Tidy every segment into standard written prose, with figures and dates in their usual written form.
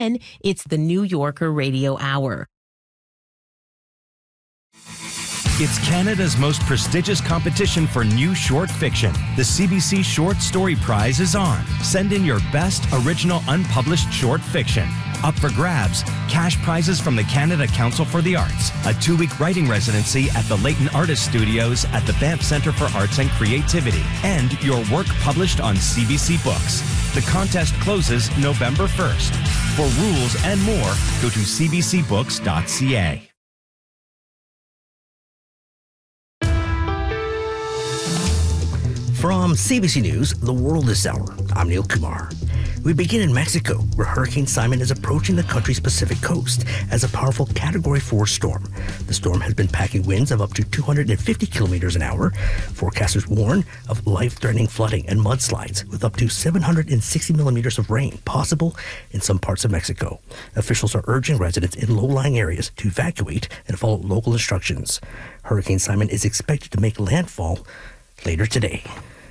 10, it's the New Yorker Radio Hour. It's Canada's most prestigious competition for new short fiction. The CBC Short Story Prize is on. Send in your best original unpublished short fiction. Up for grabs, cash prizes from the Canada Council for the Arts, a 2-week writing residency at the Leighton Artist Studios at the Banff Centre for Arts and Creativity, and your work published on CBC Books. The contest closes November 1st. For rules and more, go to cbcbooks.ca. From CBC News, The World This Hour, I'm Neil Kumar. We begin in Mexico, where Hurricane Simon is approaching the country's Pacific coast as a powerful Category 4 storm. The storm has been packing winds of up to 250 kilometers an hour. Forecasters warn of life-threatening flooding and mudslides, with up to 760 millimeters of rain possible in some parts of Mexico. Officials are urging residents in low-lying areas to evacuate and follow local instructions. Hurricane Simon is expected to make landfall later today.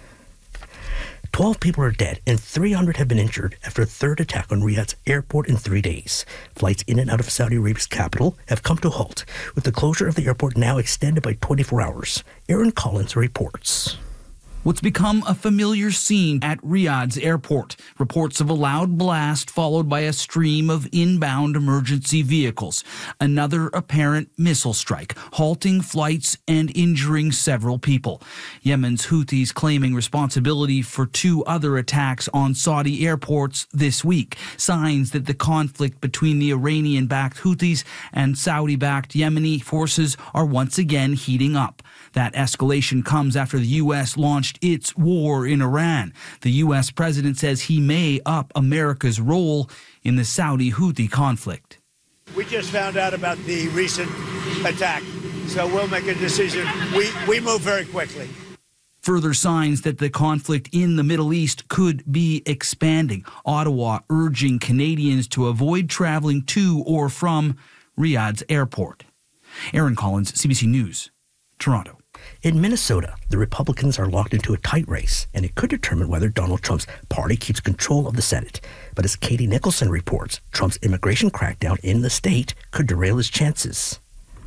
12 people are dead and 300 have been injured after a third attack on Riyadh's airport in 3 days. Flights in and out of Saudi Arabia's capital have come to a halt, with the closure of the airport now extended by 24 hours. Aaron Collins reports. What's become a familiar scene at Riyadh's airport. Reports of a loud blast followed by a stream of inbound emergency vehicles. Another apparent missile strike, halting flights and injuring several people. Yemen's Houthis claiming responsibility for 2 other attacks on Saudi airports this week. Signs that the conflict between the Iranian-backed Houthis and Saudi-backed Yemeni forces are once again heating up. That escalation comes after the U.S. launched its war in Iran. The U.S. president says he may up America's role in the Saudi-Houthi conflict. We just found out about the recent attack, so we'll make a decision. We move very quickly. Further signs that the conflict in the Middle East could be expanding. Ottawa urging Canadians to avoid traveling to or from Riyadh's airport. Aaron Collins, CBC News, Toronto. In Minnesota, the Republicans are locked into a tight race, and it could determine whether Donald Trump's party keeps control of the Senate. But as Katie Nicholson reports, Trump's immigration crackdown in the state could derail his chances.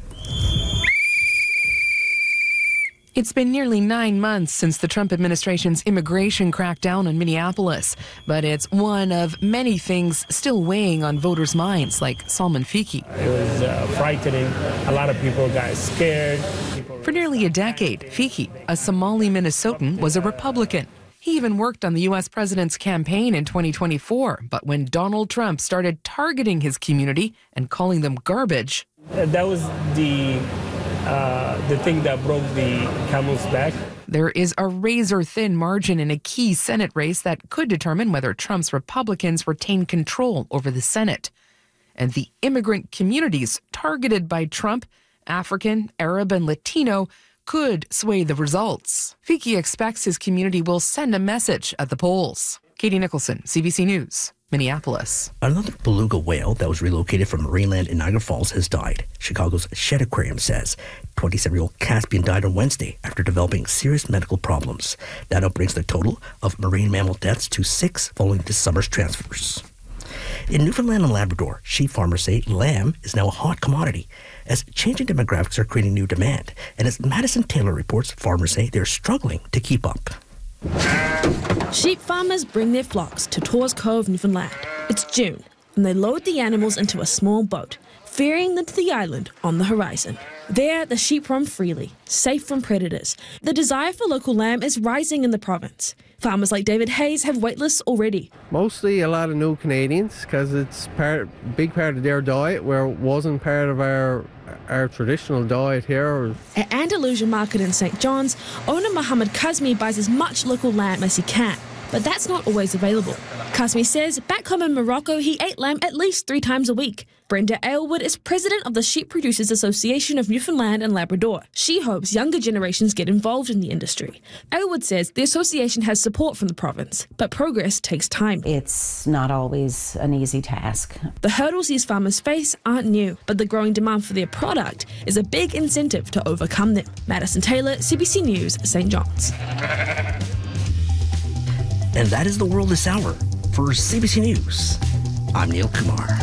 It's been nearly 9 months since the Trump administration's immigration crackdown on Minneapolis, but it's one of many things still weighing on voters' minds, like Salman Fiki. It was frightening. A lot of people got scared. For nearly a decade, Fiki, a Somali Minnesotan, was a Republican. He even worked on the U.S. president's campaign in 2024, but when Donald Trump started targeting his community and calling them garbage... That was the thing that broke the camel's back. There is a razor-thin margin in a key Senate race that could determine whether Trump's Republicans retain control over the Senate. And the immigrant communities targeted by Trump, African, Arab, and Latino, could sway the results. Fiki expects his community will send a message at the polls. Katie Nicholson, CBC News, Minneapolis. Another beluga whale that was relocated from Marineland in Niagara Falls has died. Chicago's Shed Aquarium says 27-year-old Caspian died on Wednesday after developing serious medical problems. That now brings the total of marine mammal deaths to 6 following this summer's transfers. In Newfoundland and Labrador, sheep farmers say lamb is now a hot commodity, as changing demographics are creating new demand. And as Madison Taylor reports, farmers say they're struggling to keep up. Sheep farmers bring their flocks to Torres Cove, Newfoundland. It's June, and they load the animals into a small boat, ferrying them to the island on the horizon. There, the sheep roam freely, safe from predators. The desire for local lamb is rising in the province. Farmers like David Hayes have waitlists already. Mostly a lot of new Canadians, because it's big part of their diet, where it wasn't part of our traditional diet here. At Andalusia Market in St. John's, owner Mohammed Kazmi buys as much local lamb as he can, but that's not always available. Kazmi says back home in Morocco, he ate lamb at least 3 times a week. Brenda Aylwood is president of the Sheep Producers Association of Newfoundland and Labrador. She hopes younger generations get involved in the industry. Aylwood says the association has support from the province, but progress takes time. It's not always an easy task. The hurdles these farmers face aren't new, but the growing demand for their product is a big incentive to overcome them. Madison Taylor, CBC News, St. John's. And that is the world this hour. For CBC News, I'm Neil Kumar.